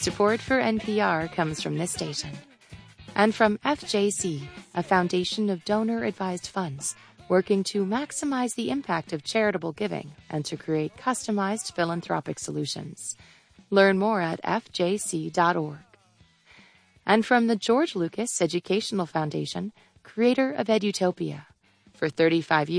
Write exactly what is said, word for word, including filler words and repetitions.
Support for N P R comes from this station. And from F J C, a foundation of donor-advised funds working to maximize the impact of charitable giving and to create customized philanthropic solutions. Learn more at f j c dot org. And from the George Lucas Educational Foundation, creator of Edutopia. For thirty-five years,